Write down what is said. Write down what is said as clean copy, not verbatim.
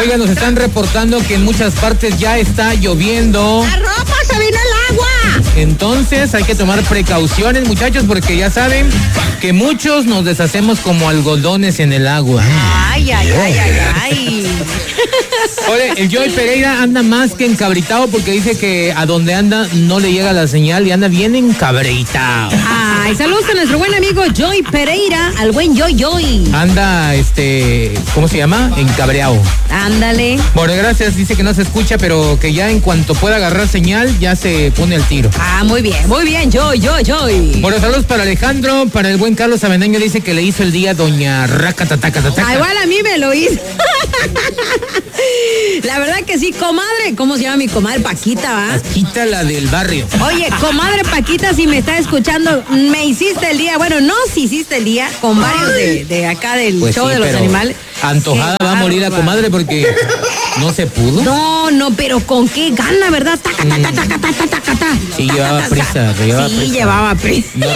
Oiga, nos están reportando que en muchas partes ya está lloviendo. ¡La ropa se vino el agua! Entonces hay que tomar precauciones, muchachos, porque ya saben que muchos nos deshacemos como algodones en el agua. Ay, ay, ay, ay, ay. Oye, el Joey Pereira anda más que encabritado porque dice que a donde anda no le llega la señal y anda bien encabritado. Ay, saludos a nuestro buen amigo Joey Pereira, al buen Joy. Anda, ¿cómo se llama? Encabreado. Ándale. Bueno, gracias, dice que no se escucha, pero que ya en cuanto pueda agarrar señal, ya se pone el tiro. Ah, muy bien, Joy. Bueno, saludos para Alejandro, para el buen Carlos Avendaño, dice que le hizo el día doña Racatatacatataca. Ah, igual a mí me lo hizo. La verdad que sí, comadre. ¿Cómo se llama mi comadre? Paquita, ¿va? Paquita, la del barrio. Oye, comadre Paquita, si me está escuchando, me hiciste el día. Bueno, no, si hiciste el día con varios de acá del Pues show sí, de los pero animales. antojada va a morir la comadre porque no se pudo. No, pero con qué gana, ¿verdad? Taca. Sí, llevaba prisa, Sí, llevaba prisa.